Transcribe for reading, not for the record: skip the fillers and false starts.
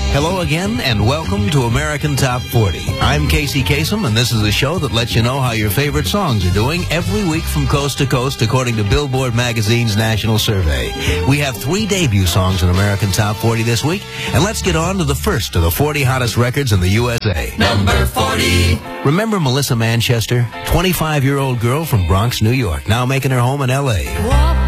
Hello again, and welcome to American Top 40. I'm Casey Kasem, and this is a show that lets you know how your favorite songs are doing every week from coast to coast, according to Billboard Magazine's national survey. We have 3 debut songs in American Top 40 this week, and let's get on to the first of the 40 hottest records in the USA. Number 40. Remember Melissa Manchester? 25-year-old girl from Bronx, New York, now making her home in L.A.